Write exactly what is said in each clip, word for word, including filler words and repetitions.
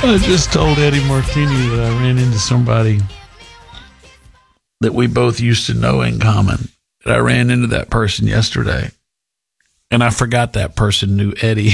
I just told Eddie Martini that I ran into somebody that we both used to know in common. That I ran into that person yesterday. And I forgot that person knew Eddie.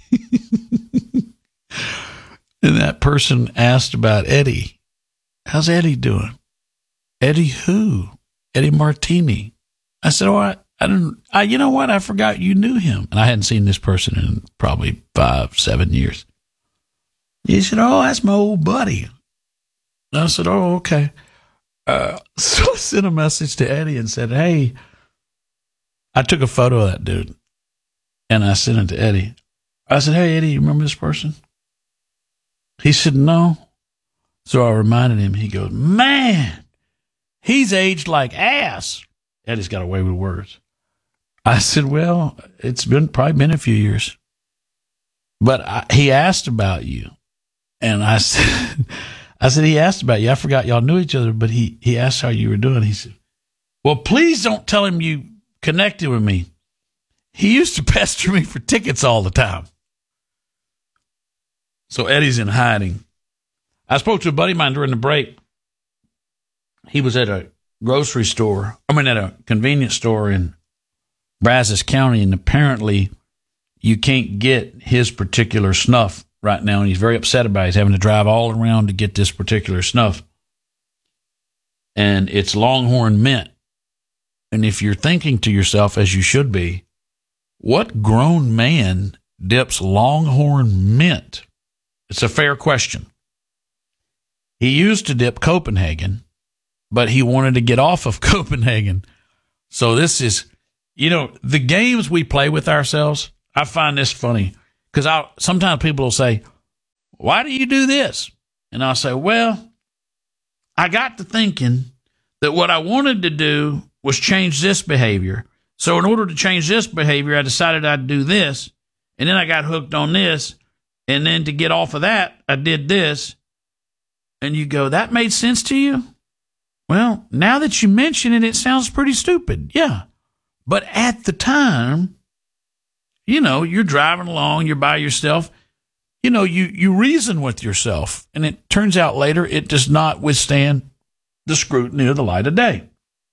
And that person asked about Eddie. How's Eddie doing? Eddie who? Eddie Martini. I said, oh, I, I don't, I, you know what? I forgot you knew him. And I hadn't seen this person in probably five, seven years. He said, oh, that's my old buddy. And I said, oh, okay. Uh, so I sent a message to Eddie and said, hey, I took a photo of that dude. And I sent it to Eddie. I said, hey, Eddie, you remember this person? He said, no. So I reminded him. He goes, man, he's aged like ass. Eddie's got away with words. I said, well, it's been probably been a few years. But I, he asked about you. And I said, I said, he asked about you. I forgot y'all knew each other, but he, he asked how you were doing. He said, well, please don't tell him you connected with me. He used to pester me for tickets all the time. So Eddie's in hiding. I spoke to a buddy of mine during the break. He was at a grocery store. I mean, at a convenience store in Brazos County, and apparently you can't get his particular snuff right now, and he's very upset about it. He's having to drive all around to get this particular snuff. And it's Longhorn Mint. And if you're thinking to yourself, as you should be, what grown man dips Longhorn Mint? It's a fair question. He used to dip Copenhagen, but he wanted to get off of Copenhagen. So this is, you know, the games we play with ourselves, I find this funny. Because I sometimes people will say, why do you do this? And I'll say, well, I got to thinking that what I wanted to do was change this behavior. So in order to change this behavior, I decided I'd do this. And then I got hooked on this. And then to get off of that, I did this. And you go, that made sense to you? Well, now that you mention it, it sounds pretty stupid. Yeah. But at the time, you know, you're driving along, you're by yourself. You know, you, you reason with yourself. And it turns out later it does not withstand the scrutiny of the light of day.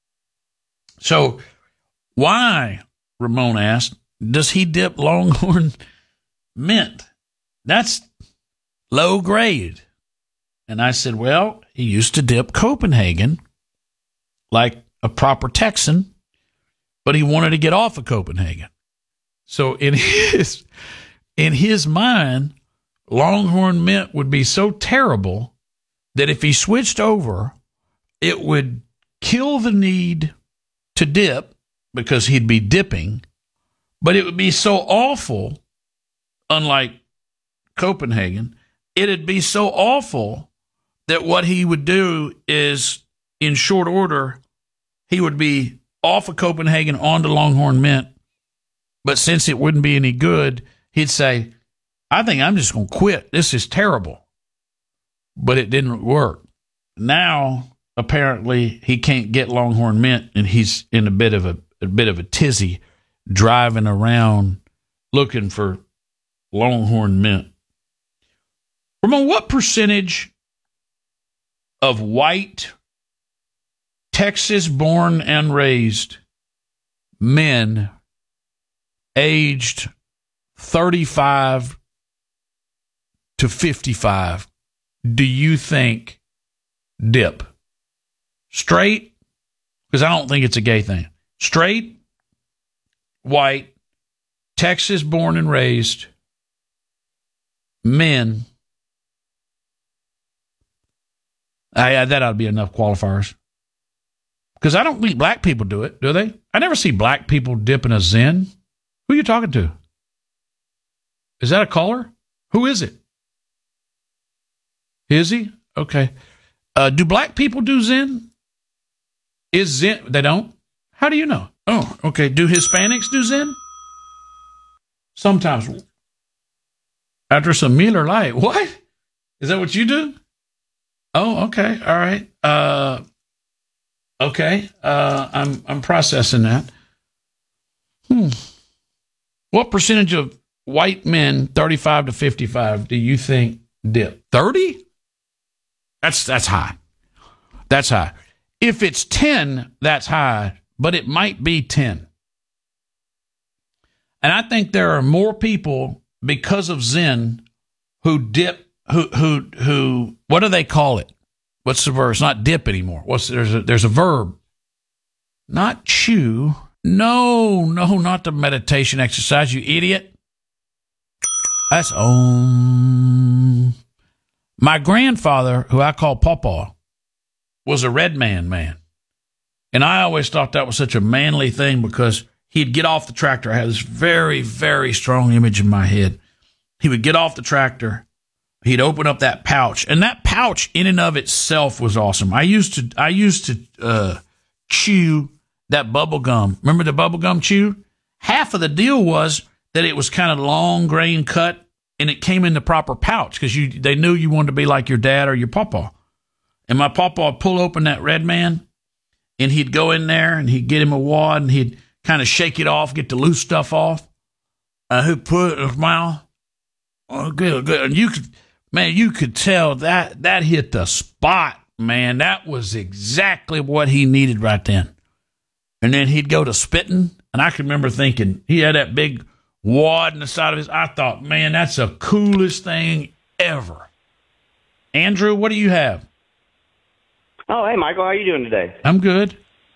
So why, Ramon asked, does he dip Longhorn Mint? That's low grade. And I said, well, he used to dip Copenhagen like a proper Texan, but he wanted to get off of Copenhagen. So in his in his mind, Longhorn Mint would be so terrible that if he switched over, it would kill the need to dip because he'd be dipping, but it would be so awful, unlike Copenhagen, it'd be so awful that what he would do is, in short order, he would be off of Copenhagen onto Longhorn Mint. But since it wouldn't be any good, he'd say, I think I'm just going to quit. This is terrible. But it didn't work. Now, apparently, he can't get Longhorn Mint, and he's in a bit of a, a bit of a tizzy driving around looking for Longhorn Mint. Ramon, what percentage of white, Texas-born and raised men aged thirty-five to fifty-five do you think dip? Straight? Because I don't think it's a gay thing. Straight, white, Texas-born and raised men. I, that ought to be enough qualifiers. Because I don't think black people do it, do they? I never see black people dipping a Zen. Who are you talking to? Is that a caller? Who is it? Is he? Okay. Uh, do black people do Zen? Is Zen? They don't? How do you know? Oh, okay. Do Hispanics do Zen? Sometimes. After some Miller Lite. What? Is that what you do? Oh, okay. All right. Uh, okay. Uh, I'm I'm processing that. Hmm. What percentage of white men, thirty-five to fifty-five, do you think dip. thirty? That's that's high. That's high. If it's ten, that's high, but it might be ten. And I think there are more people because of Zen who dip, who who who. What do they call it? What's the verb? It's not dip anymore. What's there's a there's a verb. Not chew. No, no, not the meditation exercise. You idiot. That's om. My grandfather, who I call Pawpaw, was a red man man. And I always thought that was such a manly thing because he'd get off the tractor. I had this very, very strong image in my head. He would get off the tractor. He'd open up that pouch. And that pouch in and of itself was awesome. I used to, I used to uh, chew that bubble gum. Remember the bubble gum chew? Half of the deal was that it was kind of long grain cut and it came in the proper pouch because you they knew you wanted to be like your dad or your pawpaw. And my pawpaw would pull open that red man and he'd go in there and he'd get him a wad and he'd kind of shake it off, get the loose stuff off. Uh, he'd put it in his mouth. Oh, good, good. And you could, man, you could tell that that hit the spot, man. That was exactly what he needed right then. And then he'd go to spitting, and I can remember thinking, he had that big wad in the side of his, I thought, man, that's the coolest thing ever. Andrew, what do you have? Oh, hey, Michael, how you doing today? I'm good.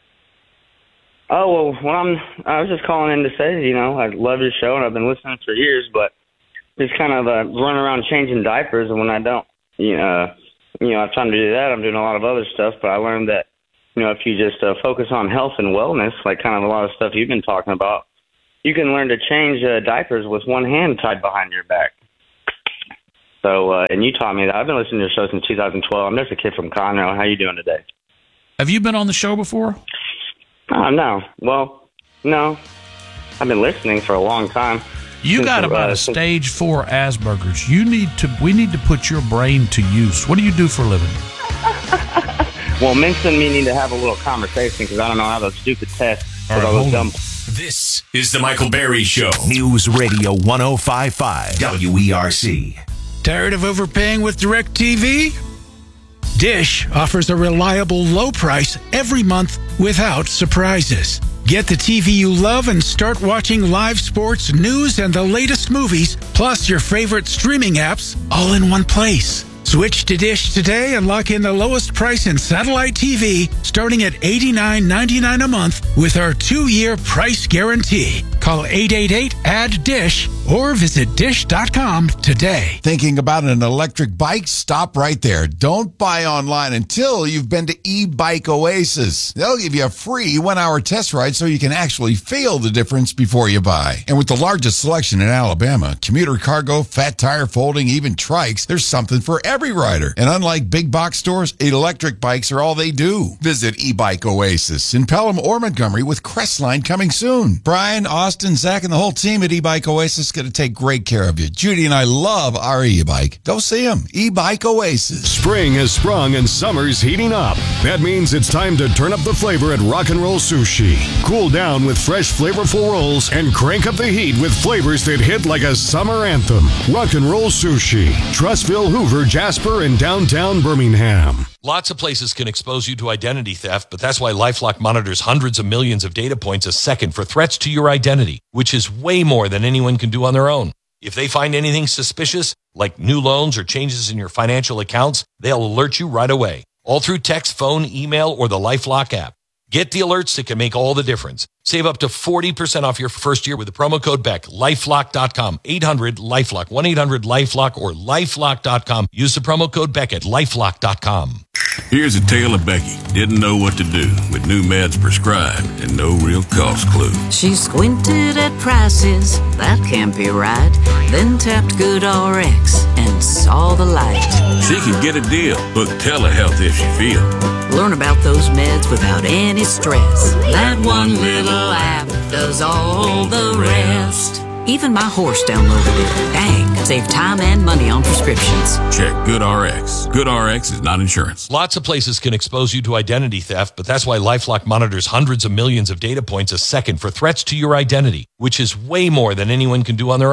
Oh, well, well I'm, I was just calling in to say, you know, I love your show, and I've been listening for years, but just kind of uh, running around changing diapers, and when I don't, you know, you know, I'm trying to do that. I'm doing a lot of other stuff, but I learned that, you know, if you just uh, focus on health and wellness, like kind of a lot of stuff you've been talking about, you can learn to change uh, diapers with one hand tied behind your back. So, uh, and you taught me that. I've been listening to your show since two thousand twelve. I'm just a kid from Conroe. How you doing today? Have you been on the show before? Oh, no. Well, no. I've been listening for a long time. You since got about uh, a stage four Asperger's. You need to. We need to put your brain to use. What do you do for a living? Well, Minx and me need to have a little conversation because I don't know how those stupid tests. All right, all those dumb. This is the Michael Berry Show. News Radio one oh five point five W E R C. Tired of overpaying with DirecTV? Dish offers a reliable low price every month without surprises. Get the T V you love and start watching live sports, news, and the latest movies, plus your favorite streaming apps, all in one place. Switch to Dish today and lock in the lowest price in satellite T V, starting at eighty-nine ninety-nine a month with our two-year price guarantee. Call eight eight eight, A D D D I S H or visit dish dot com today. Thinking about an electric bike? Stop right there. Don't buy online until you've been to E-Bike Oasis. They'll give you a free one-hour test ride so you can actually feel the difference before you buy. And with the largest selection in Alabama, commuter cargo, fat tire folding, even trikes, there's something for every rider. And unlike big box stores, electric bikes are all they do. Visit E-Bike Oasis in Pelham or Montgomery with Crestline coming soon. Brian, Austin, Zach, and the whole team at E-Bike Oasis going to take great care of you. Judy and I love our e-bike. Go see them. E-Bike Oasis. Spring has sprung and summer's heating up. That means it's time to turn up the flavor at Rock and Roll Sushi. Cool down with fresh, flavorful rolls and crank up the heat with flavors that hit like a summer anthem. Rock and Roll Sushi. Trustville, Hoover, Jasper, and downtown Birmingham. Lots of places can expose you to identity theft, but that's why LifeLock monitors hundreds of millions of data points a second for threats to your identity, which is way more than anyone can do on their own. If they find anything suspicious, like new loans or changes in your financial accounts, they'll alert you right away, all through text, phone, email, or the LifeLock app. Get the alerts that can make all the difference. Save up to forty percent off your first year with the promo code Beck. lifelock dot com, eight hundred LifeLock, one eight hundred LifeLock, or lifelock dot com. Use the promo code Beck at lifelock dot com. Here's a tale of Becky. Didn't know what to do with new meds prescribed and no real cost clue. She squinted at prices, that can't be right. Then tapped GoodRx and saw the light. She could get a deal. Book telehealth if she feel. Learn about those meds without any stress. That one little app does all the rest. Even my horse downloaded it. Dang, save time and money on prescriptions. Check GoodRx. GoodRx is not insurance. Lots of places can expose you to identity theft, but that's why LifeLock monitors hundreds of millions of data points a second for threats to your identity, which is way more than anyone can do on their own.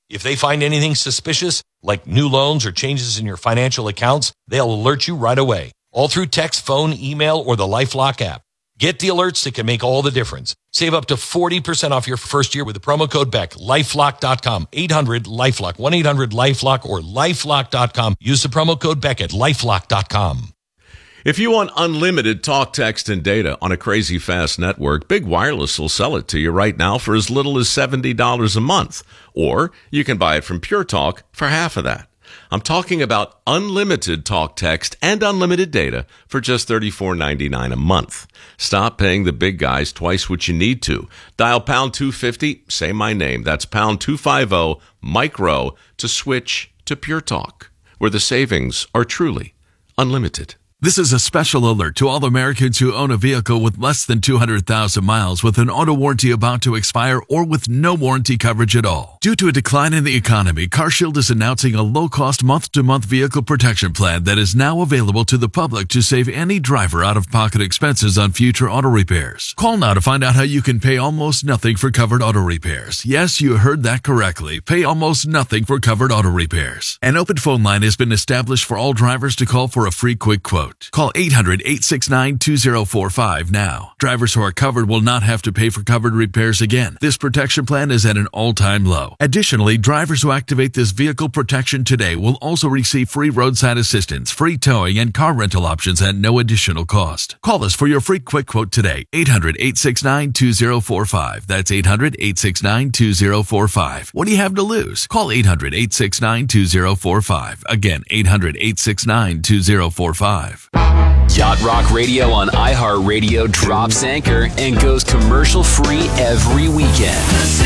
If they find anything suspicious, like new loans or changes in your financial accounts, they'll alert you right away, all through text, phone, email, or the LifeLock app. Get the alerts that can make all the difference. Save up to forty percent off your first year with the promo code Beck. lifelock dot com, eight hundred LifeLock, one eight hundred LifeLock, or lifelock dot com. Use the promo code Beck at lifelock dot com. If you want unlimited talk, text, and data on a crazy fast network, Big Wireless will sell it to you right now for as little as seventy dollars a month. Or you can buy it from Pure Talk for half of that. I'm talking about unlimited talk, text, and unlimited data for just thirty-four ninety-nine a month. Stop paying the big guys twice what you need to. Dial pound two fifty, say my name. That's pound two fifty, micro, to switch to Pure Talk, where the savings are truly unlimited. This is a special alert to all Americans who own a vehicle with less than two hundred thousand miles with an auto warranty about to expire or with no warranty coverage at all. Due to a decline in the economy, CarShield is announcing a low-cost month-to-month vehicle protection plan that is now available to the public to save any driver out-of-pocket expenses on future auto repairs. Call now to find out how you can pay almost nothing for covered auto repairs. Yes, you heard that correctly. Pay almost nothing for covered auto repairs. An open phone line has been established for all drivers to call for a free quick quote. Call eight hundred, eight six nine, two zero four five now. Drivers who are covered will not have to pay for covered repairs again. This protection plan is at an all-time low. Additionally, drivers who activate this vehicle protection today will also receive free roadside assistance, free towing, and car rental options at no additional cost. Call us for your free quick quote today. eight hundred, eight six nine, two zero four five. That's eight hundred, eight six nine, two zero four five. What do you have to lose? Call eight hundred, eight six nine, two zero four five. Again, eight hundred, eight six nine, two zero four five. Yacht Rock Radio on iHeartRadio drops anchor and goes commercial-free every weekend.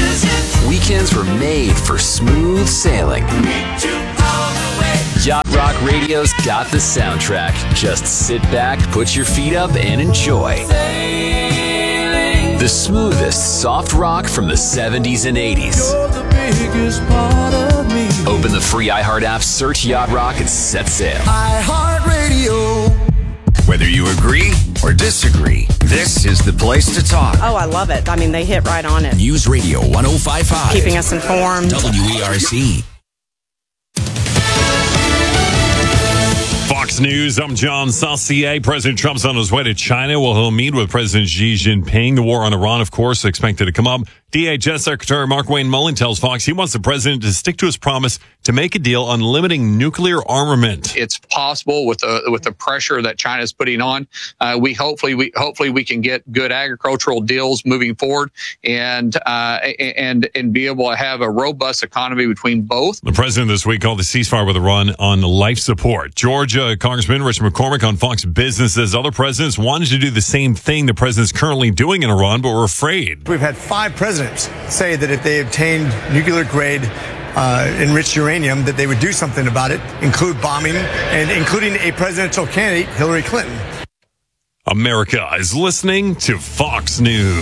Weekends were made for smooth sailing. Yacht Rock Radio's got the soundtrack. Just sit back, put your feet up, and enjoy. The smoothest soft rock from the seventies and eighties. Open the free iHeart app, search Yacht Rock, and set sail. iHeartRadio. Whether you agree or disagree, this is the place to talk. Oh, I love it. I mean, they hit right on it. News Radio one oh five point five. Keeping us informed. W E R C. Fox News, I'm John Saucier. President Trump's on his way to China. Well, he'll meet with President Xi Jinping. The war on Iran, of course, expected to come up. D H S Secretary Mark Wayne Mullen tells Fox he wants the president to stick to his promise to make a deal on limiting nuclear armament. It's possible with the with the pressure that China is putting on. Uh, we hopefully we hopefully we can get good agricultural deals moving forward and uh, and and be able to have a robust economy between both. The president this week called the ceasefire with Iran on life support. Georgia Congressman Rich McCormick on Fox Business says other presidents wanted to do the same thing the president's currently doing in Iran, but were afraid. We've had five presidents say that if they obtained nuclear-grade uh, enriched uranium, that they would do something about it, include bombing, and including a presidential candidate, Hillary Clinton. America is listening to Fox News.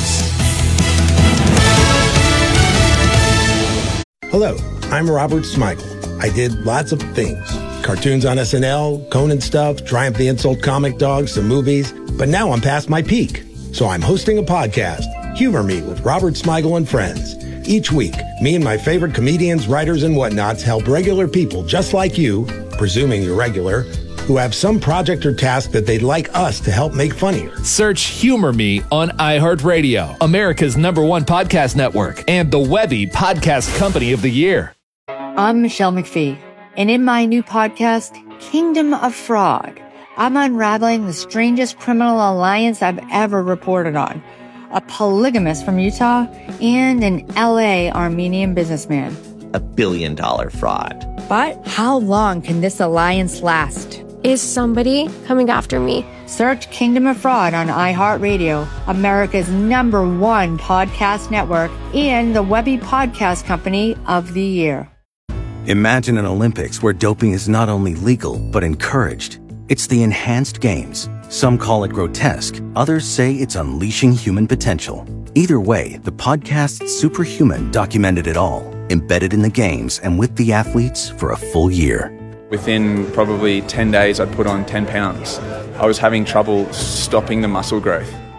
Hello, I'm Robert Smigel. I did lots of things. Cartoons on S N L, Conan stuff, Triumph the Insult comic dogs, some movies. But now I'm past my peak. So I'm hosting a podcast, Humor Me with Robert Smigel and Friends. Each week, me and my favorite comedians, writers, and whatnots help regular people just like you, presuming you're regular, who have some project or task that they'd like us to help make funnier. Search Humor Me on iHeartRadio, America's number one podcast network, and the Webby Podcast Company of the Year. I'm Michelle McPhee, and in my new podcast, Kingdom of Fraud, I'm unraveling the strangest criminal alliance I've ever reported on. A polygamist from Utah and an L A Armenian businessman. A billion dollar fraud. But how long can this alliance last? Is somebody coming after me? Search Kingdom of Fraud on iHeartRadio, America's number one podcast network, and the Webby Podcast Company of the Year. Imagine an Olympics where doping is not only legal, but encouraged. It's the Enhanced Games. Some call it grotesque. Others say it's unleashing human potential. Either way, the podcast Superhuman documented it all, embedded in the games and with the athletes for a full year. Within probably ten days, I'd put on ten pounds. I was having trouble stopping the muscle growth.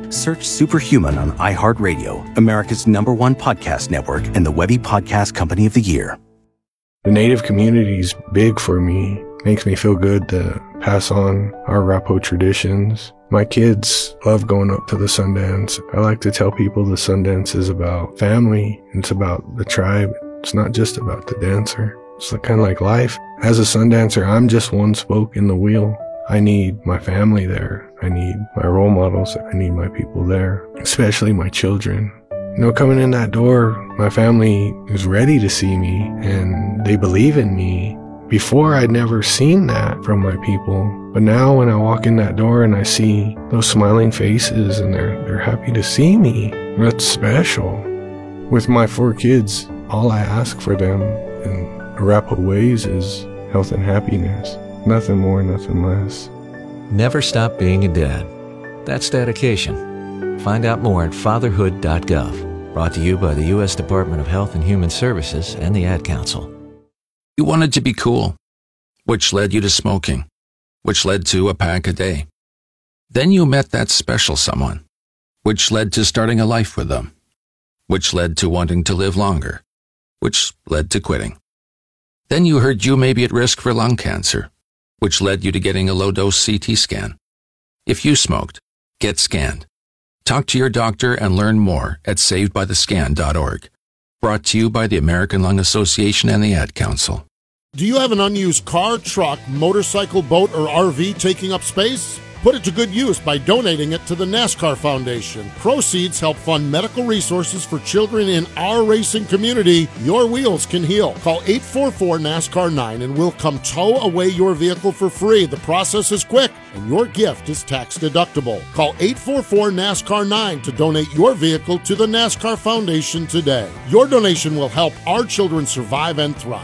Search Superhuman on iHeartRadio, America's number one podcast network and the Webby Podcast Company of the Year. The Native community is big for me. Makes me feel good to pass on our Arapaho traditions. My kids love going up to the Sundance. I like to tell people the Sundance is about family. It's about the tribe. It's not just about the dancer. It's kind of like life. As a Sundancer, I'm just one spoke in the wheel. I need my family there. I need my role models. I need my people there, especially my children. You know, coming in that door, my family is ready to see me and they believe in me. Before, I'd never seen that from my people. But now when I walk in that door and I see those smiling faces and they're, they're happy to see me, that's special. With my four kids, all I ask for them in Arapaho ways is health and happiness. Nothing more, nothing less. Never stop being a dad. That's dedication. Find out more at fatherhood dot gov. Brought to you by the U S Department of Health and Human Services and the Ad Council. You wanted to be cool, which led you to smoking, which led to a pack a day. Then you met that special someone, which led to starting a life with them, which led to wanting to live longer, which led to quitting. Then you heard you may be at risk for lung cancer, which led you to getting a low-dose C T scan. If you smoked, get scanned. Talk to your doctor and learn more at saved by the scan dot org. Brought to you by the American Lung Association and the Ad Council. Do you have an unused car, truck, motorcycle, boat, or R V taking up space? Put it to good use by donating it to the NASCAR Foundation. Proceeds help fund medical resources for children in our racing community. Your wheels can heal. Call eight four four NASCAR nine and we'll come tow away your vehicle for free. The process is quick and your gift is tax deductible. Call eight four four NASCAR nine to donate your vehicle to the NASCAR Foundation today. Your donation will help our children survive and thrive.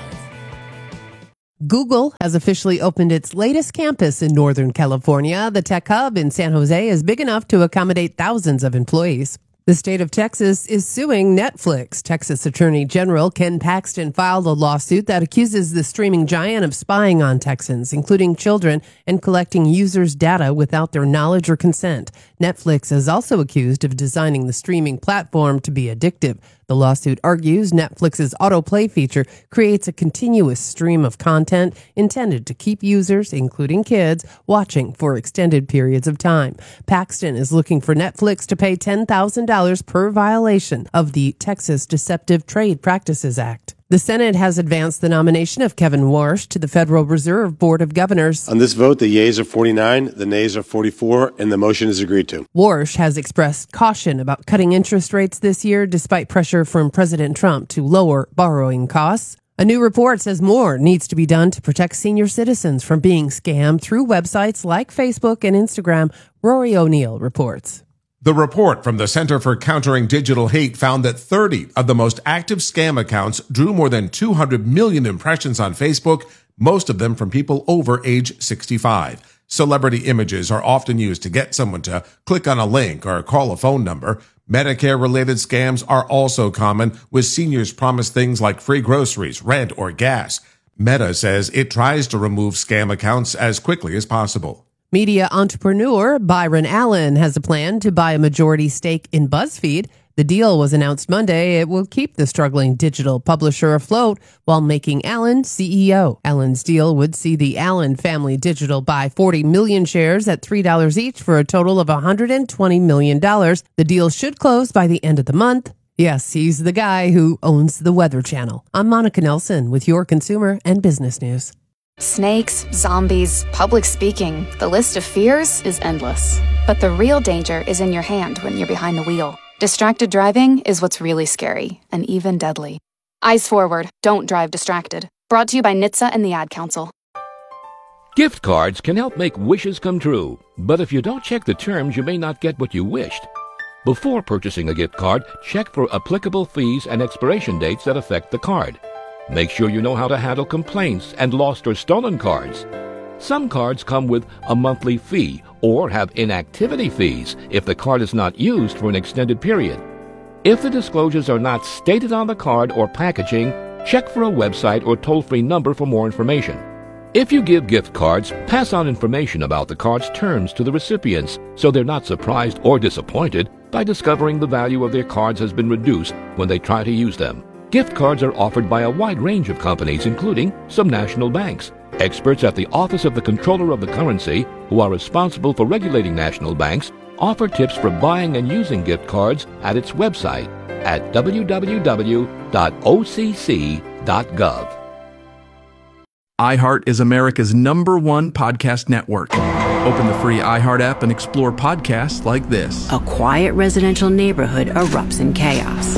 Google has officially opened its latest campus in Northern California. The tech hub in San Jose is big enough to accommodate thousands of employees. The state of Texas is suing Netflix. Texas Attorney General Ken Paxton filed a lawsuit that accuses the streaming giant of spying on Texans, including children, and collecting users' data without their knowledge or consent. Netflix is also accused of designing the streaming platform to be addictive. The lawsuit argues Netflix's autoplay feature creates a continuous stream of content intended to keep users, including kids, watching for extended periods of time. Paxton is looking for Netflix to pay ten thousand dollars per violation of the Texas Deceptive Trade Practices Act. The Senate has advanced the nomination of Kevin Warsh to the Federal Reserve Board of Governors. On this vote, the yeas are forty-nine, the nays are forty-four, and the motion is agreed to. Warsh has expressed caution about cutting interest rates this year, despite pressure from President Trump to lower borrowing costs. A new report says more needs to be done to protect senior citizens from being scammed through websites like Facebook and Instagram. Rory O'Neill reports. The report from the Center for Countering Digital Hate found that thirty of the most active scam accounts drew more than two hundred million impressions on Facebook, most of them from people over age sixty-five. Celebrity images are often used to get someone to click on a link or call a phone number. Medicare-related scams are also common, with seniors promised things like free groceries, rent, or gas. Meta says it tries to remove scam accounts as quickly as possible. Media entrepreneur Byron Allen has a plan to buy a majority stake in BuzzFeed. The deal was announced Monday. It will keep the struggling digital publisher afloat while making Allen C E O. Allen's deal would see the Allen Family Digital buy forty million shares at three dollars each for a total of one hundred twenty million dollars. The deal should close by the end of the month. Yes, he's the guy who owns the Weather Channel. I'm Monica Nelson with your consumer and business news. Snakes, zombies, public speaking, the list of fears is endless. But the real danger is in your hand when you're behind the wheel. Distracted driving is what's really scary and even deadly. Eyes forward, don't drive distracted. Brought to you by N H T S A and the Ad Council. Gift cards can help make wishes come true, but if you don't check the terms, you may not get what you wished. Before purchasing a gift card, check for applicable fees and expiration dates that affect the card. Make sure you know how to handle complaints and lost or stolen cards. Some cards come with a monthly fee or have inactivity fees if the card is not used for an extended period. If the disclosures are not stated on the card or packaging, check for a website or toll-free number for more information. If you give gift cards, pass on information about the card's terms to the recipients so they're not surprised or disappointed by discovering the value of their cards has been reduced when they try to use them. Gift cards are offered by a wide range of companies, including some national banks. Experts at the Office of the Comptroller of the Currency, who are responsible for regulating national banks, offer tips for buying and using gift cards at its website at w w w dot o c c dot gov. iHeart is America's number one podcast network. Open the free iHeart app and explore podcasts like this. A quiet residential neighborhood erupts in chaos.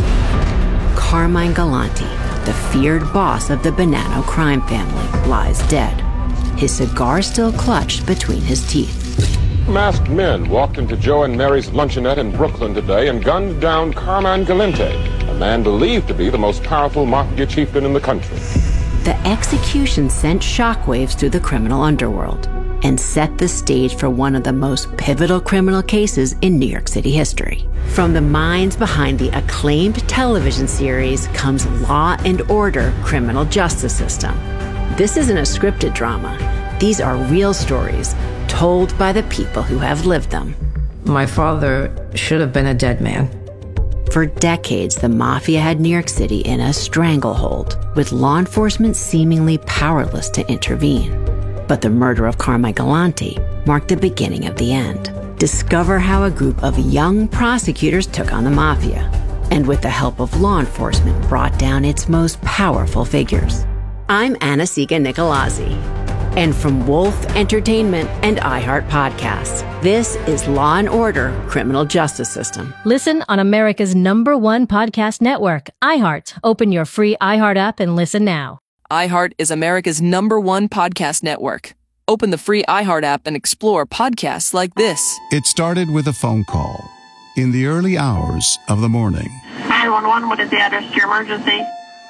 Carmine Galante, the feared boss of the Bonanno crime family, lies dead, his cigar still clutched between his teeth. Masked men walked into Joe and Mary's luncheonette in Brooklyn today and gunned down Carmine Galante, a man believed to be the most powerful mafia chieftain in the country. The execution sent shockwaves through the criminal underworld and set the stage for one of the most pivotal criminal cases in New York City history. From the minds behind the acclaimed television series comes Law and Order: Criminal Justice System. This isn't a scripted drama. These are real stories told by the people who have lived them. My father should have been a dead man. For decades, the mafia had New York City in a stranglehold, with law enforcement seemingly powerless to intervene. But the murder of Carmine Galante marked the beginning of the end. Discover how a group of young prosecutors took on the mafia, and with the help of law enforcement, brought down its most powerful figures. I'm Anna-Sigga Nicolazzi, and from Wolf Entertainment and iHeart Podcasts, this is Law and Order: Criminal Justice System. Listen on America's number one podcast network, iHeart. Open your free iHeart app and listen now. iHeart is America's number one podcast network. Open the free iHeart app and explore podcasts like this. It started with a phone call in the early hours of the morning. nine one one, what is the address to your emergency?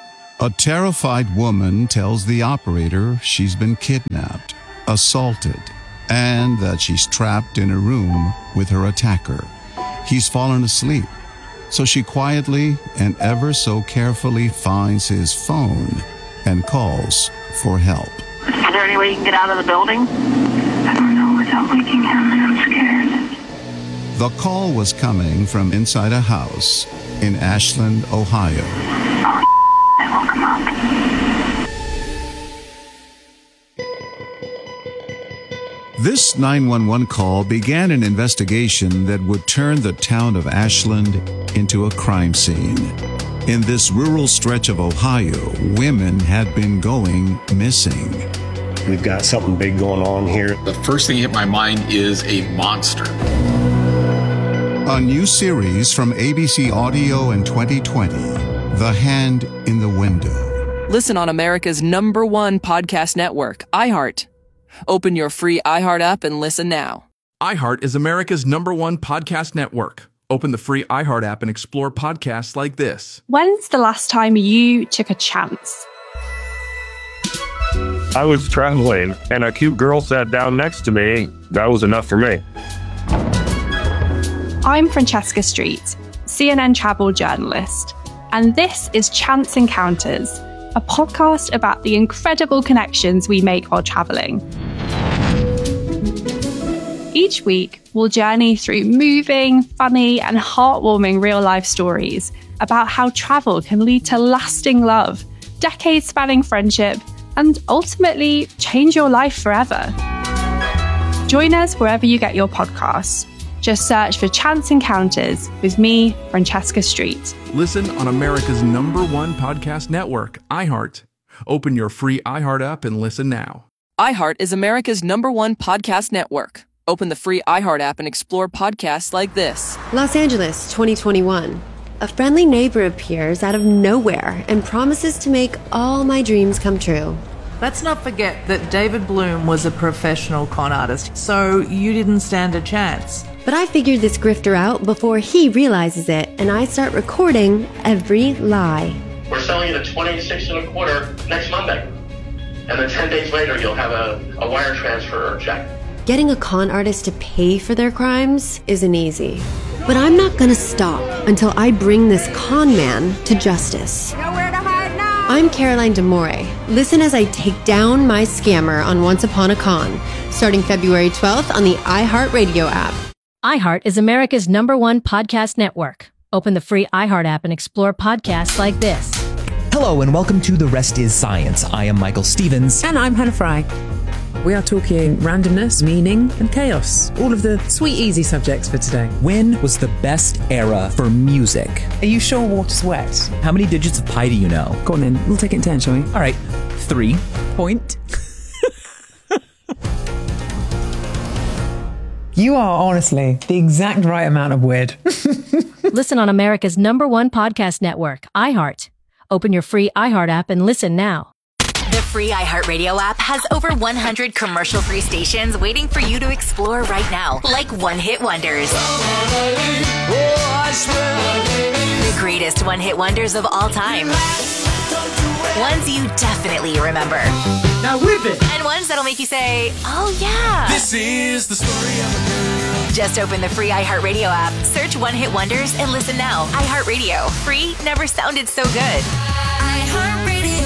A terrified woman tells the operator she's been kidnapped, assaulted, and that she's trapped in a room with her attacker. He's fallen asleep, so she quietly and ever so carefully finds his phone and calls for help. Is there any way you can get out of the building? I don't know without waking him, and I'm scared. The call was coming from inside a house in Ashland, Ohio. Oh, I woke him up. This nine one one call began an investigation that would turn the town of Ashland into a crime scene. In this rural stretch of Ohio, women had been going missing. We've got something big going on here. The first thing hit my mind is a monster. A new series from A B C Audio in twenty twenty, The Hand in the Window. Listen on America's number one podcast network, iHeart. Open your free iHeart app and listen now. iHeart is America's number one podcast network. Open the free iHeart app and explore podcasts like this. When's the last time you took a chance? I was traveling and a cute girl sat down next to me. That was enough for me. I'm Francesca Street, C N N travel journalist, and this is Chance Encounters, a podcast about the incredible connections we make while traveling. Each week, we'll journey through moving, funny, and heartwarming real-life stories about how travel can lead to lasting love, decades-spanning friendship, and ultimately change your life forever. Join us wherever you get your podcasts. Just search for Chance Encounters with me, Francesca Street. Listen on America's number one podcast network, iHeart. Open your free iHeart app and listen now. iHeart is America's number one podcast network. Open the free iHeart app and explore podcasts like this. Los Angeles, twenty twenty-one. A friendly neighbor appears out of nowhere and promises to make all my dreams come true. Let's not forget that David Bloom was a professional con artist, so you didn't stand a chance. But I figured this grifter out before he realizes it, and I start recording every lie. We're selling it at twenty-six and a quarter next Monday. And then ten days later, you'll have a, a wire transfer or check. Getting a con artist to pay for their crimes isn't easy. But I'm not gonna stop until I bring this con man to justice. Nowhere to hide now! I'm Caroline D'Amore. Listen as I take down my scammer on Once Upon a Con, starting February twelfth on the iHeartRadio app. iHeart is America's number one podcast network. Open the free iHeart app and explore podcasts like this. Hello and welcome to The Rest is Science. I am Michael Stevens. And I'm Hannah Fry. We are talking randomness, meaning, and chaos. All of the sweet, easy subjects for today. When was the best era for music? Are you sure water's wet? How many digits of pi do you know? Go on then. We'll take it in turn, shall we? All right. Three. Point. You are honestly the exact right amount of weird. Listen on America's number one podcast network, iHeart. Open your free iHeart app and listen now. The free iHeartRadio app has over one hundred commercial-free stations waiting for you to explore right now, like one-hit wonders. The greatest one-hit wonders of all time. Ones you definitely remember. Now whip it! And ones that'll make you say, oh yeah. This is the story of a girl. Just open the free iHeartRadio app, search One Hit Wonders, and listen now. iHeartRadio. Free never sounded so good. iHeartRadio.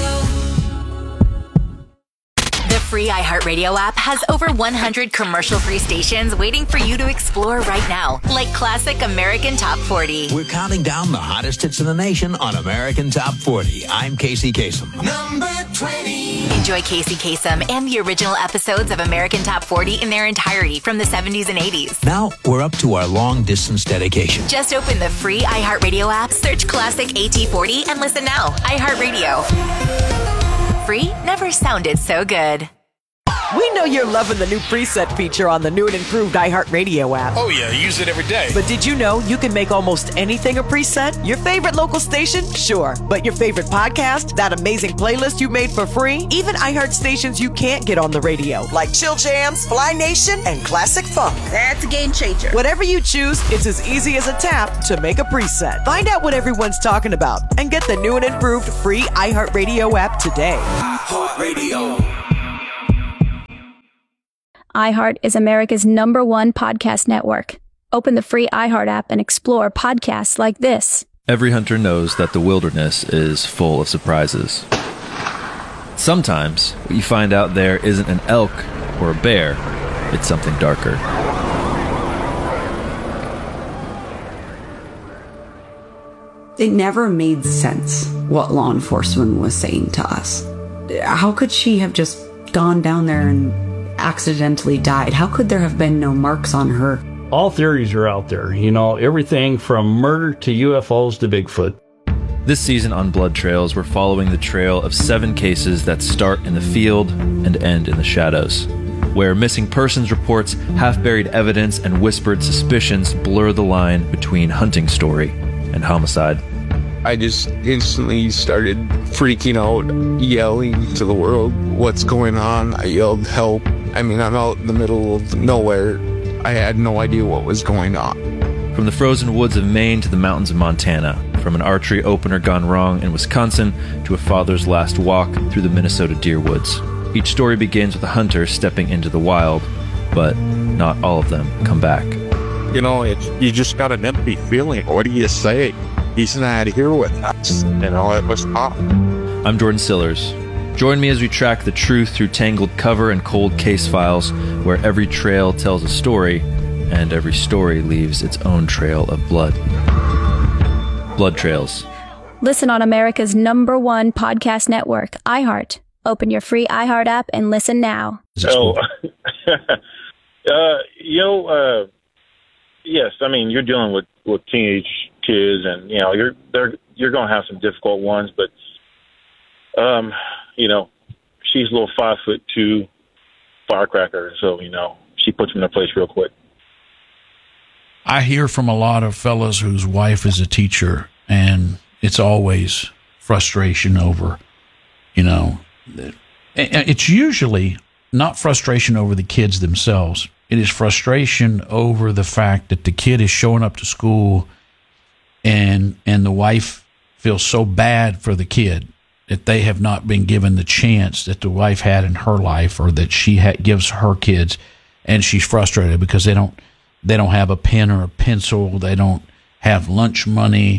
The free iHeartRadio app has over one hundred commercial-free stations waiting for you to explore right now, like classic American Top forty. We're counting down the hottest hits in the nation on American Top forty. I'm Casey Kasem. Number twenty. Enjoy Casey Kasem and the original episodes of American Top forty in their entirety from the seventies and eighties. Now we're up to our long-distance dedication. Just open the free iHeartRadio app, search Classic A T forty, and listen now. iHeartRadio. Free never sounded so good. We know you're loving the new preset feature on the new and improved iHeartRadio app. Oh yeah, I use it every day. But did you know you can make almost anything a preset? Your favorite local station? Sure. But your favorite podcast? That amazing playlist you made for free? Even iHeart stations you can't get on the radio, like Chill Jams, Fly Nation, and Classic Funk. That's a game changer. Whatever you choose, it's as easy as a tap to make a preset. Find out what everyone's talking about and get the new and improved free iHeartRadio app today. iHeartRadio. iHeart is America's number one podcast network. Open the free iHeart app and explore podcasts like this. Every hunter knows that the wilderness is full of surprises. Sometimes what you find out there isn't an elk or a bear, it's something darker. It never made sense what law enforcement was saying to us. How could she have just gone down there and accidentally died? How could there have been no marks on her? All theories are out there, you know, everything from murder to U F Os to Bigfoot. This season on Blood Trails, we're following the trail of seven cases that start in the field and end in the shadows, where missing persons reports, half-buried evidence, and whispered suspicions blur the line between hunting story and homicide. I just instantly started freaking out, yelling to the world, what's going on? I yelled, help. I mean, I'm out in the middle of nowhere. I had no idea what was going on. From the frozen woods of Maine to the mountains of Montana, from an archery opener gone wrong in Wisconsin to a father's last walk through the Minnesota deer woods. Each story begins with a hunter stepping into the wild, but not all of them come back. You know, it's, you just got an empty feeling. What do you say? He's not here with us. You know, it was tough. I'm Jordan Sillers. Join me as we track the truth through tangled cover and cold case files, where every trail tells a story, and every story leaves its own trail of blood. Blood Trails. Listen on America's number one podcast network, iHeart. Open your free iHeart app and listen now. So, uh, you know, uh, yes, I mean, you're dealing with, with teenage kids, and, you know, you're they're you're going to have some difficult ones, but, um, you know, she's a little five foot two firecracker, so, you know, she puts them in their place real quick. I hear from a lot of fellas whose wife is a teacher, and it's always frustration over, you know, it's usually not frustration over the kids themselves. It is frustration over the fact that the kid is showing up to school and and the wife feels so bad for the kid that they have not been given the chance that the wife had in her life, or that she ha- gives her kids, and she's frustrated because they don't they don't have a pen or a pencil, they don't have lunch money,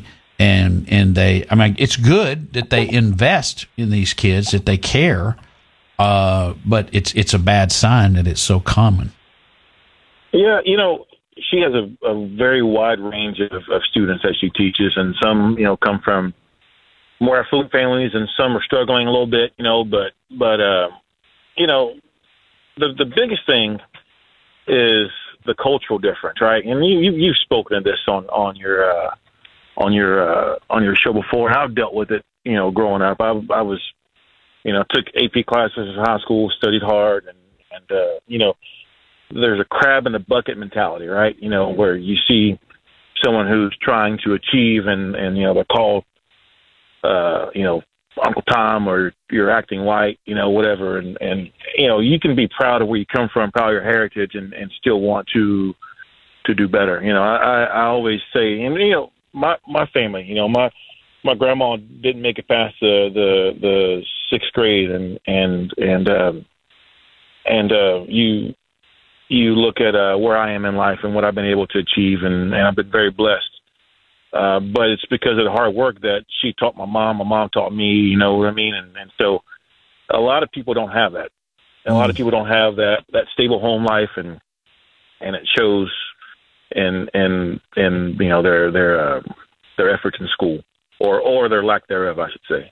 and and they, I mean, it's good that they invest in these kids, that they care, uh, but it's it's a bad sign that it's so common. Yeah, you know, she has a, a very wide range of, of students that she teaches, and some, you know, come from more affluent families, and some are struggling a little bit, you know, but, but uh, you know, the the biggest thing is the cultural difference, right? And you, you you've spoken of this on on your uh, on your uh, on your show before, and I've dealt with it, you know, growing up. I I was, you know, took A P classes in high school, studied hard, and and uh, you know, there's a crab in the bucket mentality, right? You know, where you see someone who's trying to achieve, and and you know, they're called, uh, you know, Uncle Tom, or you're acting white, you know, whatever. And, and, you know, you can be proud of where you come from, proud of your heritage, and, and still want to, to do better. You know, I, I always say, and, you know, my, my family, you know, my, my grandma didn't make it past the, the, the sixth grade, and, and, and, um, and, uh, you, you look at, uh, where I am in life and what I've been able to achieve, and, and I've been very blessed. Uh, but it's because of the hard work that she taught my mom. My mom taught me, you know what I mean? And, and so a lot of people don't have that. And a lot of people don't have that, that stable home life, and, and it shows in, in, in, you know, their, their, uh, their efforts in school, or, or their lack thereof, I should say.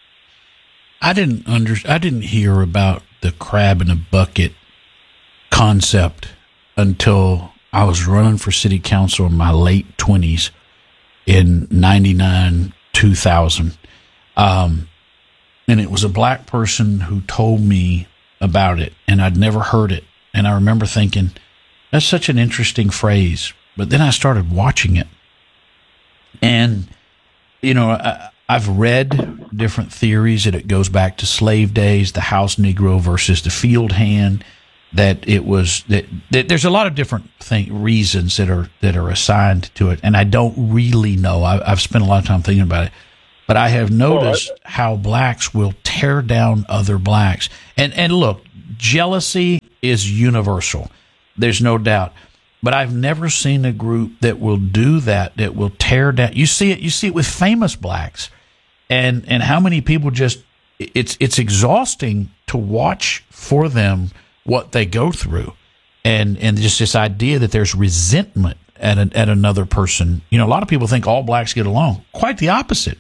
I didn't under, I didn't hear about the crab in a bucket concept until I was running for city council in my late twenties. In ninety-nine, two thousand. Um, and it was a black person who told me about it, and I'd never heard it. And I remember thinking, that's such an interesting phrase. But then I started watching it. And, you know, I, I've read different theories that it goes back to slave days, the house Negro versus the field hand, that it was that, that there's a lot of different thing, reasons that are that are assigned to it, and I don't really know. I, I've spent a lot of time thinking about it, but I have noticed well, I, how blacks will tear down other blacks. And and look, jealousy is universal. There's no doubt. But I've never seen a group that will do that, that will tear down. You see it. You see it with famous blacks, and and how many people just it's it's exhausting to watch for them what they go through, and and just this idea that there's resentment at an, at another person. You know, a lot of people think all blacks get along. Quite the opposite.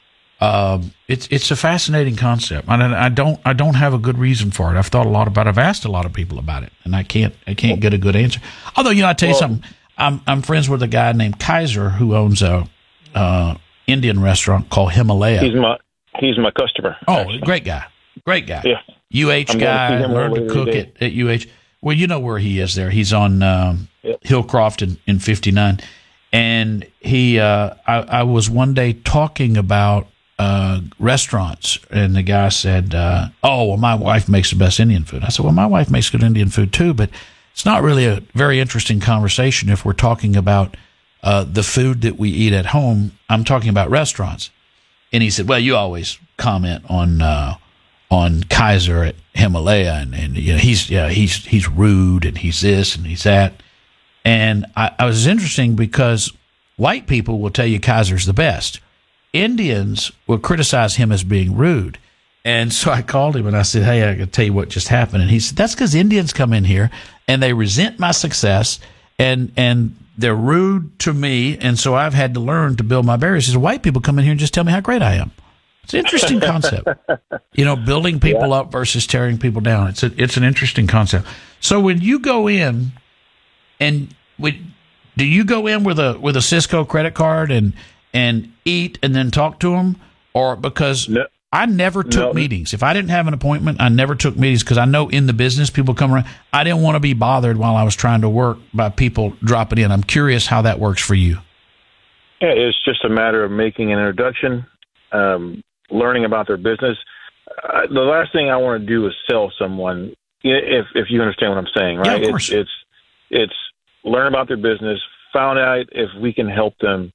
Um, it's it's a fascinating concept. I, I don't I don't have a good reason for it. I've thought a lot about it. I've asked a lot of people about it, and I can't I can't get a good answer. Although, you know, I tell you well, something. I'm I'm friends with a guy named Kaiser who owns a uh, Indian restaurant called Himalaya. He's my he's my customer. Oh, actually. great guy, great guy. Yeah. U H I'm guy, learned to cook at, at U H. Well, you know where he is there. He's on um, yep. Hillcroft in, in fifty-nine. And he, uh, I, I was one day talking about uh, restaurants, and the guy said, uh, oh, well, my wife makes the best Indian food. I said, well, my wife makes good Indian food too, but it's not really a very interesting conversation if we're talking about uh, the food that we eat at home. I'm talking about restaurants. And he said, well, you always comment on uh, on Kaiser at Himalaya, and, and you know, he's yeah he's he's rude, and he's this and he's that. And I, I was interesting because white people will tell you Kaiser's the best. Indians will criticize him as being rude. And so I called him and I said, hey, I can tell you what just happened. And he said, that's because Indians come in here and they resent my success, and and they're rude to me, and so I've had to learn to build my barriers. He said, white people come in here and just tell me how great I am. It's an interesting concept. You know, building people yeah. up versus tearing people down. It's a, it's an interesting concept. So when you go in, and we, do you go in with a with a Cisco credit card and and eat and then talk to them, or because no. I never took no. meetings. If I didn't have an appointment, I never took meetings because I know in the business people come around. I didn't want to be bothered while I was trying to work by people dropping in. I'm curious how that works for you. Yeah, it's just a matter of making an introduction. Um, learning about their business. Uh, the last thing I want to do is sell someone, if if you understand what I'm saying, right? Yeah, of course. It's, it's it's learn about their business, find out if we can help them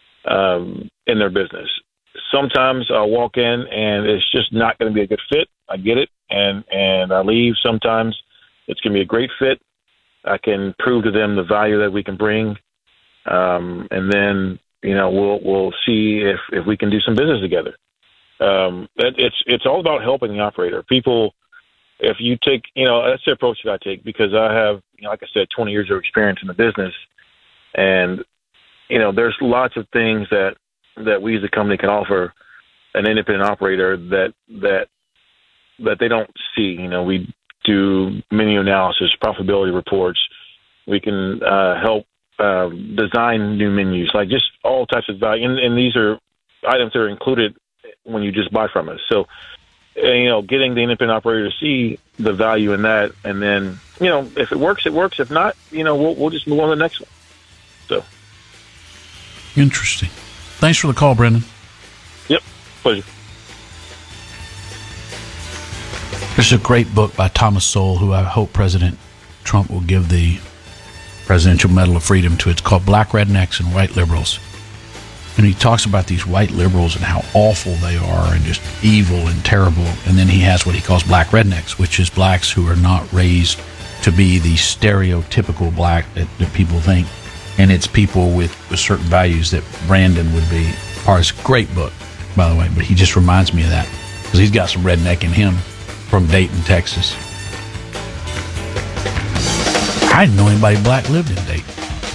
um, in their business. Sometimes I'll walk in and it's just not going to be a good fit. I get it, and and I leave. Sometimes it's going to be a great fit. I can prove to them the value that we can bring, um, and then you know, we'll we'll see if, if we can do some business together. Um, it, it's it's all about helping the operator. People, if you take, you know, that's the approach that I take, because I have, you know, like I said, twenty years of experience in the business, and you know, there's lots of things that that we as a company can offer an independent operator that that that they don't see. You know, we do menu analysis, profitability reports. We can uh, help uh, design new menus, like just all types of value. And, and these are items that are included when you just buy from us. So, you know, getting the independent operator to see the value in that, and then, you know, if it works, it works. If not, you know, we'll we'll just move on to the next one. So, interesting. Thanks for the call, Brendan. Yep, pleasure. There's a great book by Thomas Sowell, who I hope President Trump will give the Presidential Medal of Freedom to. It's called Black Rednecks and White Liberals. And he talks about these white liberals and how awful they are and just evil and terrible. And then he has what he calls black rednecks, which is blacks who are not raised to be the stereotypical black that, that people think. And it's people with, with certain values that Brandon would be part of. It's a great book, by the way, but he just reminds me of that because he's got some redneck in him from Dayton, Texas. I didn't know anybody black lived in Dayton.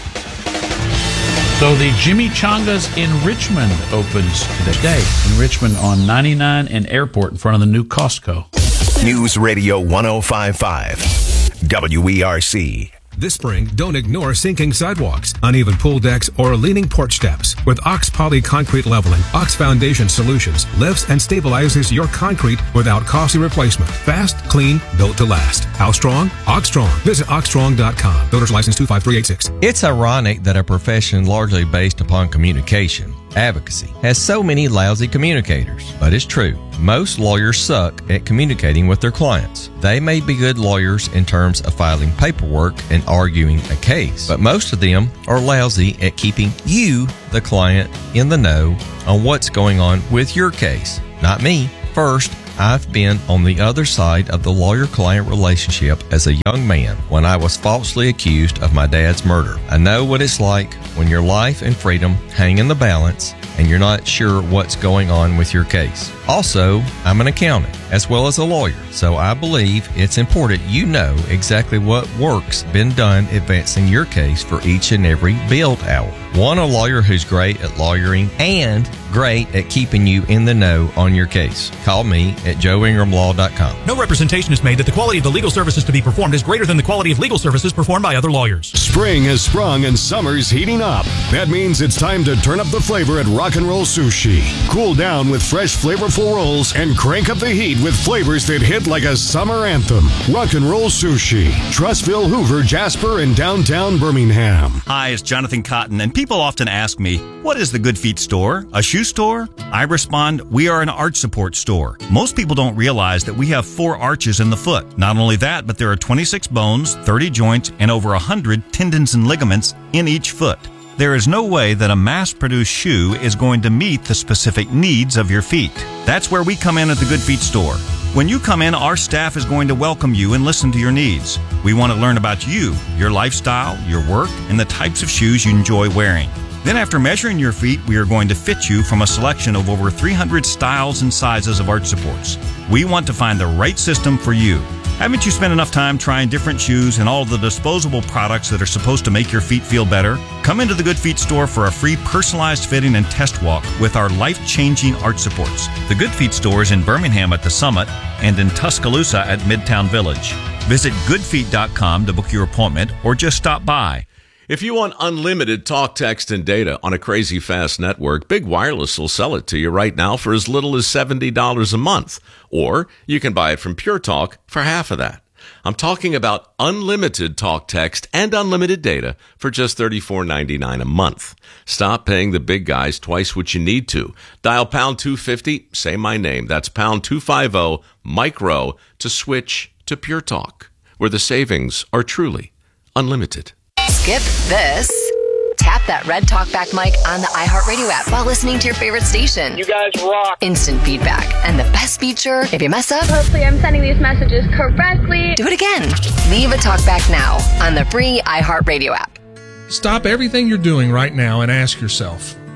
So the Jimmy Changa's in Richmond opens today. In Richmond on ninety-nine and Airport in front of the new Costco. News Radio one oh five point five, W E R C. This spring, don't ignore sinking sidewalks, uneven pool decks, or leaning porch steps. With Ox Poly Concrete Leveling, Ox Foundation Solutions lifts and stabilizes your concrete without costly replacement. Fast, clean, built to last. How strong? Oxstrong. Visit ox strong dot com. Builder's license two five three eight six. It's ironic that a profession largely based upon communication, advocacy, has so many lousy communicators. But it's true. Most lawyers suck at communicating with their clients. They may be good lawyers in terms of filing paperwork and arguing a case, but most of them are lousy at keeping you, the client, in the know on what's going on with your case. Not me. First, I've been on the other side of the lawyer-client relationship as a young man when I was falsely accused of my dad's murder. I know what it's like when your life and freedom hang in the balance and you're not sure what's going on with your case. Also, I'm an accountant as well as a lawyer, so I believe it's important you know exactly what work's been done advancing your case for each and every billed hour. Want a lawyer who's great at lawyering and great at keeping you in the know on your case? Call me at joe ingram law dot com. No representation is made that the quality of the legal services to be performed is greater than the quality of legal services performed by other lawyers. Spring has sprung and summer's heating up. That means it's time to turn up the flavor at Rock and Roll Sushi. Cool down with fresh, flavorful rolls and crank up the heat with flavors that hit like a summer anthem. Rock and Roll Sushi. Trustville, Hoover, Jasper, and downtown Birmingham. Hi, it's Jonathan Cotton, and people often ask me, what is the Good Feet store? A shoe store? I respond, we are an arch support store. Most people don't realize that we have four arches in the foot. Not only that, but there are twenty-six bones, thirty joints, and over one hundred tendons and ligaments in each foot. There is no way that a mass-produced shoe is going to meet the specific needs of your feet. That's where we come in at the Good Feet store. When you come in, our staff is going to welcome you and listen to your needs. We want to learn about you, your lifestyle, your work, and the types of shoes you enjoy wearing. Then after measuring your feet, we are going to fit you from a selection of over three hundred styles and sizes of arch supports. We want to find the right system for you. Haven't you spent enough time trying different shoes and all the disposable products that are supposed to make your feet feel better? Come into the Good Feet store for a free personalized fitting and test walk with our life-changing arch supports. The Good Feet store is in Birmingham at the Summit and in Tuscaloosa at Midtown Village. Visit good feet dot com to book your appointment or just stop by. If you want unlimited talk, text, and data on a crazy fast network, Big Wireless will sell it to you right now for as little as seventy dollars a month. Or you can buy it from Pure Talk for half of that. I'm talking about unlimited talk, text, and unlimited data for just thirty-four ninety-nine a month. Stop paying the big guys twice what you need to. Dial pound two fifty, say my name. That's pound two fifty, micro, to switch to Pure Talk, where the savings are truly unlimited. Skip this. Tap that red talkback mic on the iHeartRadio app while listening to your favorite station. You guys rock. Instant feedback. And the best feature, if you mess up, hopefully I'm sending these messages correctly. Do it again. Leave a talkback now on the free iHeartRadio app. Stop everything you're doing right now and ask yourself,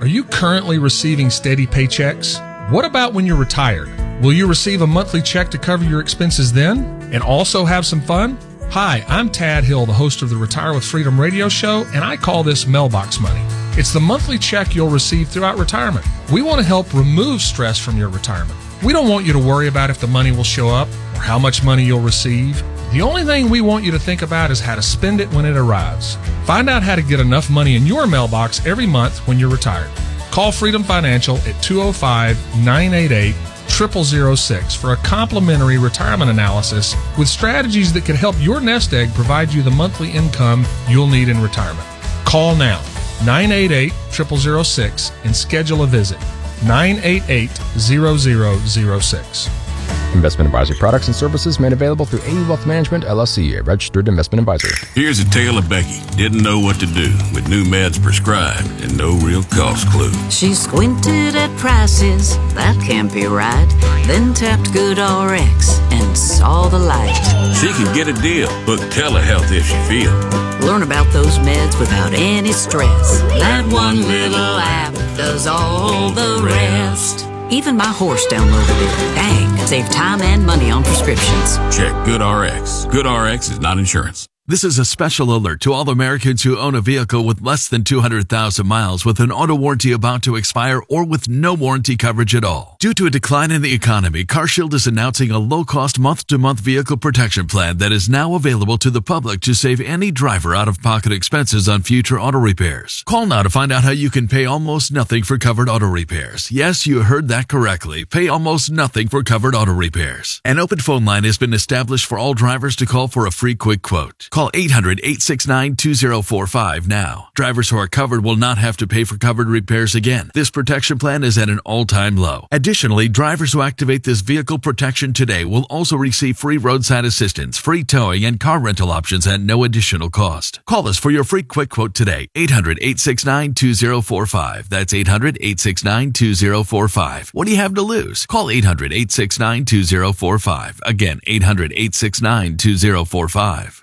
Are you currently receiving steady paychecks? What about when you're retired? Will you receive a monthly check to cover your expenses then and also have some fun? Hi, I'm Tad Hill, the host of the Retire with Freedom radio show, and I call this mailbox money. It's the monthly check you'll receive throughout retirement. We want to help remove stress from your retirement. We don't want you to worry about if the money will show up or how much money you'll receive. The only thing we want you to think about is how to spend it when it arrives. Find out how to get enough money in your mailbox every month when you're retired. Call Freedom Financial at two oh five, nine eight eight, zero zero zero six for a complimentary retirement analysis with strategies that could help your nest egg provide you the monthly income you'll need in retirement. Call now, nine eight eight, zero zero zero six, and schedule a visit, nine eight eight, zero zero zero six. Investment advisory products and services made available through A E Wealth Management, L L C, a registered investment advisor. Here's a tale of Becky. Didn't know what to do with new meds prescribed and no real cost clue. She squinted at prices, that can't be right. Then tapped GoodRx and saw the light. She can get a deal. Book telehealth if she feels. Learn about those meds without any stress. That one little app does all the rest. Even my horse downloaded it. Dang, save time and money on prescriptions. Check GoodRx. GoodRx is not insurance. This is a special alert to all Americans who own a vehicle with less than two hundred thousand miles with an auto warranty about to expire or with no warranty coverage at all. Due to a decline in the economy, CarShield is announcing a low-cost month-to-month vehicle protection plan that is now available to the public to save any driver out-of-pocket expenses on future auto repairs. Call now to find out how you can pay almost nothing for covered auto repairs. Yes, you heard that correctly. Pay almost nothing for covered auto repairs. An open phone line has been established for all drivers to call for a free quick quote. Call eight hundred, eight six nine, two zero four five now. Drivers who are covered will not have to pay for covered repairs again. This protection plan is at an all-time low. Additionally, drivers who activate this vehicle protection today will also receive free roadside assistance, free towing, and car rental options at no additional cost. Call us for your free quick quote today. eight hundred, eight six nine, two zero four five. That's eight hundred, eight six nine, two zero four five. What do you have to lose? Call eight hundred, eight six nine, two zero four five. Again, eight hundred, eight six nine, two zero four five.